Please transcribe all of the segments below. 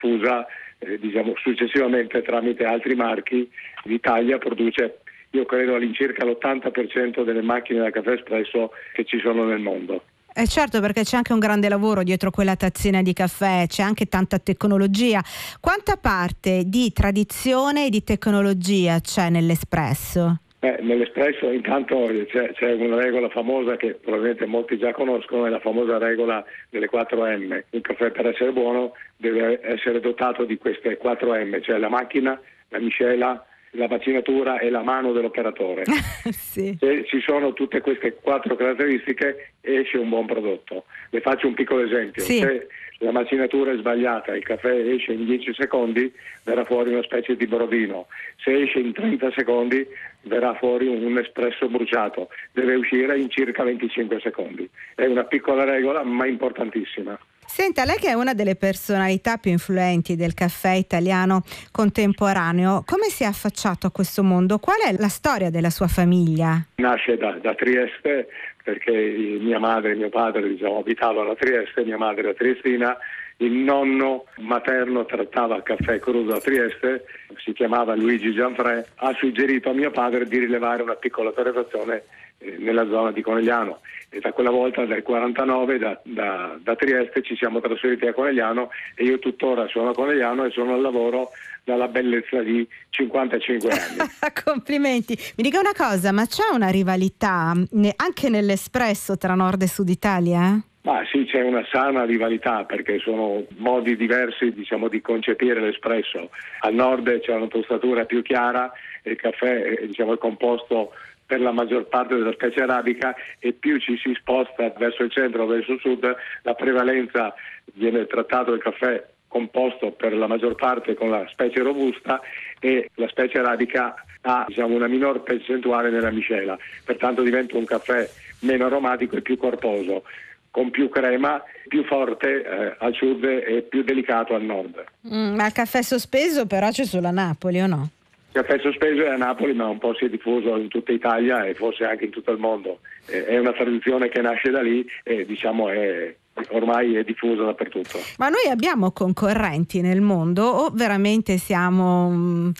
diffusa, successivamente tramite altri marchi. L'Italia produce, io credo, all'incirca l'80% delle macchine da caffè espresso che ci sono nel mondo. Certo, perché c'è anche un grande lavoro dietro quella tazzina di caffè, c'è anche tanta tecnologia. Quanta parte di tradizione e di tecnologia c'è nell'espresso? Nell'espresso intanto c'è una regola famosa che probabilmente molti già conoscono, è la famosa regola delle 4M. Il caffè, per essere buono, deve essere dotato di queste 4M, cioè la macchina, la miscela, la macinatura e la mano dell'operatore. Sì. Se ci sono tutte queste 4 caratteristiche, esce un buon prodotto. Le faccio un piccolo esempio. Sì. Se la macinatura è sbagliata, il caffè esce in 10 secondi, verrà fuori una specie di brodino. Se esce in 30 secondi, verrà fuori un espresso bruciato. Deve uscire in circa 25 secondi. È una piccola regola, ma importantissima. Senta, lei che è una delle personalità più influenti del caffè italiano contemporaneo, come si è affacciato a questo mondo? Qual è la storia della sua famiglia? Nasce da Trieste, perché mia madre e mio padre abitavano a Trieste, mia madre era triestina, il nonno materno trattava caffè crudo a Trieste, si chiamava Luigi Gianfrè, ha suggerito a mio padre di rilevare una piccola torrefazione nella zona di Conegliano, e da quella volta, dal 49, da Trieste ci siamo trasferiti a Conegliano, e io tuttora sono a Conegliano e sono al lavoro dalla bellezza di 55 anni. Complimenti. Mi dica una cosa, ma c'è una rivalità anche nell'espresso tra nord e sud Italia? Ma sì, c'è una sana rivalità, perché sono modi diversi, di concepire l'espresso. Al nord c'è una tostatura più chiara, il caffè è composto per la maggior parte della specie arabica, e più ci si sposta verso il centro o verso il sud, la prevalenza viene trattato il caffè composto per la maggior parte con la specie robusta, e la specie arabica ha una minor percentuale nella miscela, pertanto diventa un caffè meno aromatico e più corposo, con più crema, più forte al sud e più delicato al nord. Ma il caffè sospeso però c'è solo a Napoli, o no? Il caffè sospeso è a Napoli, ma un po' si è diffuso in tutta Italia e forse anche in tutto il mondo. È una tradizione che nasce da lì e ormai è diffusa dappertutto. Ma noi abbiamo concorrenti nel mondo o veramente siamo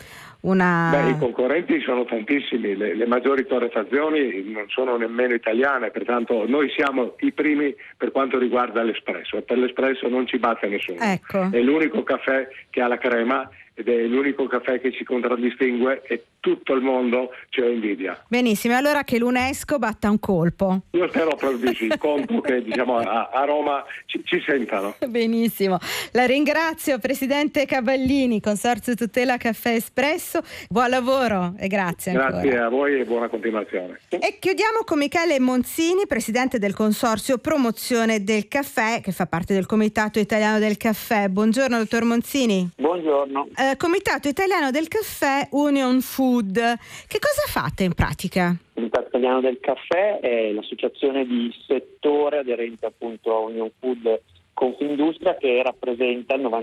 I concorrenti sono tantissimi, le maggiori torrefazioni non sono nemmeno italiane, pertanto noi siamo i primi per quanto riguarda l'espresso, e per l'espresso non ci batte nessuno. Ecco. È l'unico caffè che ha la crema ed è l'unico caffè che ci contraddistingue, e tutto il mondo ce lo invidia. Benissimo, allora che l'UNESCO batta un colpo. Io spero proprio di sì, conto che a Roma ci sentano. Benissimo, la ringrazio Presidente Cavallini, Consorzio Tutela Caffè Espresso, buon lavoro e grazie ancora. Grazie a voi e buona continuazione. E chiudiamo con Michele Monzini, Presidente del Consorzio Promozione del Caffè, che fa parte del Comitato Italiano del Caffè. Buongiorno dottor Monzini. Buongiorno. Comitato Italiano del Caffè, Union Food. Che cosa fate in pratica? Il Comitato Italiano del Caffè è l'associazione di settore aderente appunto a Union Food Confindustria, che rappresenta il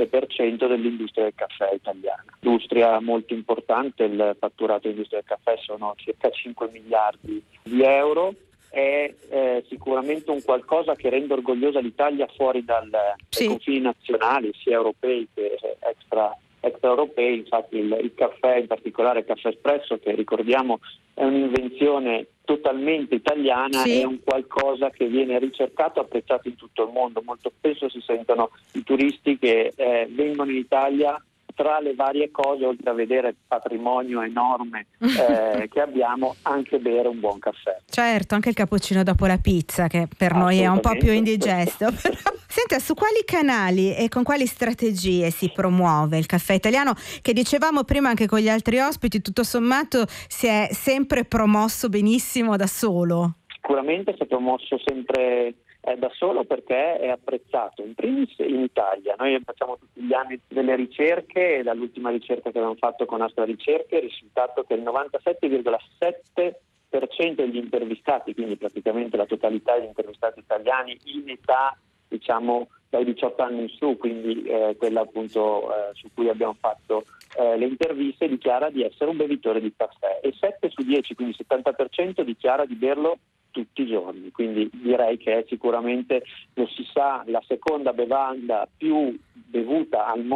97% dell'industria del caffè italiana. Industria molto importante, il fatturato dell'industria del caffè sono circa 5 miliardi di euro. È sicuramente un qualcosa che rende orgogliosa l'Italia fuori dai confini nazionali, sia europei che extraeuropei. Infatti il caffè, in particolare il caffè espresso, che ricordiamo è un'invenzione totalmente italiana, sì, è un qualcosa che viene ricercato e apprezzato in tutto il mondo. Molto spesso si sentono i turisti che vengono in Italia, tra le varie cose, oltre a vedere il patrimonio enorme che abbiamo, anche bere un buon caffè. Certo, anche il cappuccino dopo la pizza, che per noi è un po' più indigesto. Però, senta, su quali canali e con quali strategie si promuove il caffè italiano, che dicevamo prima anche con gli altri ospiti, tutto sommato si è sempre promosso benissimo da solo? Sicuramente si è promosso sempre da solo, perché è apprezzato in primis in Italia. Noi facciamo tutti gli anni delle ricerche, e dall'ultima ricerca che abbiamo fatto con Astra Ricerche è risultato che il 97,7% degli intervistati, quindi praticamente la totalità degli intervistati italiani in età dai 18 anni in su, quindi quella appunto su cui abbiamo fatto le interviste, dichiara di essere un bevitore di caffè, e 7 su 10, quindi il 70%, dichiara di berlo tutti i giorni. Quindi direi che è sicuramente, lo si sa, la seconda bevanda più bevuta al mondo